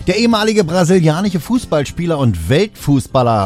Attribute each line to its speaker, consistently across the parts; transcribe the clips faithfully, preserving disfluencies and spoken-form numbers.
Speaker 1: Der ehemalige brasilianische Fußballspieler und Weltfußballer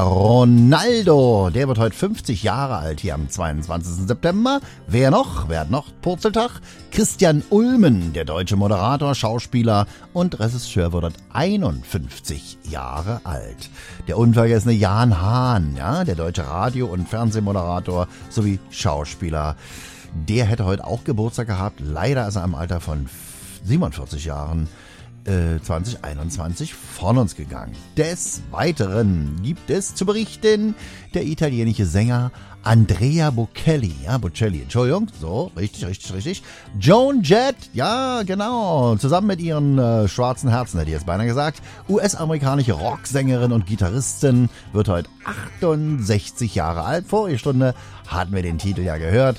Speaker 1: Ronaldo, der wird heute fünfzig Jahre alt, hier am zweiundzwanzigsten September. Wer noch? Wer hat noch Purzeltag? Christian Ulmen, der deutsche Moderator, Schauspieler und Regisseur, wird heute einundfünfzig Jahre alt. Der unvergessene Jan Hahn, ja, der deutsche Radio- und Fernsehmoderator sowie Schauspieler, der hätte heute auch Geburtstag gehabt. Leider ist er im Alter von siebenundvierzig Jahren zwanzig einundzwanzig von uns gegangen. Des Weiteren gibt es zu berichten, der italienische Sänger Andrea Bocelli, ja, Bocelli, Entschuldigung, so, richtig, richtig, richtig. Joan Jett, ja, genau, zusammen mit ihren äh, schwarzen Herzen, hätte ich jetzt beinahe gesagt. U S-amerikanische Rocksängerin und Gitarristin, wird heute achtundsechzig Jahre alt. Vorige Stunde hatten wir den Titel ja gehört.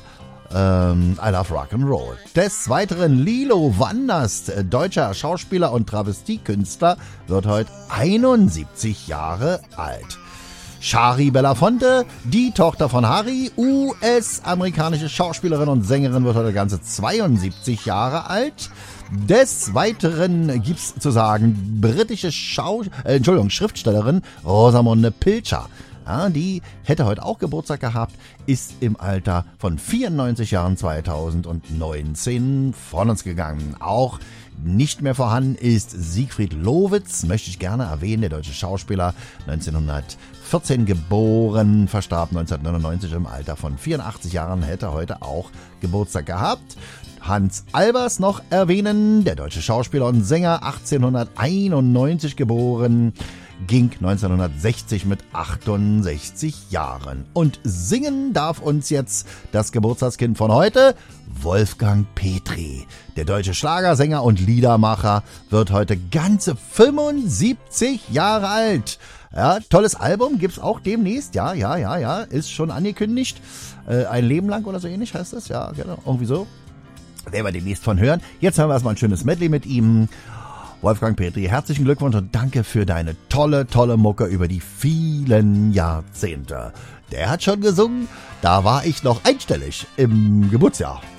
Speaker 1: Ähm, I Love Rock'n'Roll. Des Weiteren Lilo Wanders, äh, deutscher Schauspieler und Travestiekünstler, wird heute einundsiebzig Jahre alt. Shari Belafonte, die Tochter von Harry, U S-amerikanische Schauspielerin und Sängerin, wird heute ganze zweiundsiebzig Jahre alt. Des Weiteren gibt's zu sagen, britische Schau äh, Entschuldigung, Schriftstellerin Rosamunde Pilcher. Ja, die hätte heute auch Geburtstag gehabt, ist im Alter von vierundneunzig Jahren zweitausendneunzehn von uns gegangen. Auch nicht mehr vorhanden ist Siegfried Lowitz, möchte ich gerne erwähnen, der deutsche Schauspieler, neunzehnhundertvierzehn geboren, verstarb neunzehnhundertneunundneunzig im Alter von vierundachtzig Jahren, hätte heute auch Geburtstag gehabt. Hans Albers noch erwähnen, der deutsche Schauspieler und Sänger, achtzehnhunderteinundneunzig geboren, ging neunzehnhundertsechzig mit achtundsechzig Jahren. Und singen darf uns jetzt das Geburtstagskind von heute, Wolfgang Petri. Der deutsche Schlagersänger und Liedermacher wird heute ganze fünfundsiebzig Jahre alt. Ja, tolles Album gibt's auch demnächst. Ja, ja, ja, ja, ist schon angekündigt. Äh, ein Leben lang oder so ähnlich heißt das. Ja, genau, irgendwie so. Werden wir demnächst von hören. Jetzt haben wir erstmal ein schönes Medley mit ihm. Wolfgang Petri, herzlichen Glückwunsch und danke für deine tolle, tolle Mucke über die vielen Jahrzehnte. Der hat schon gesungen, da war ich noch einstellig im Geburtsjahr.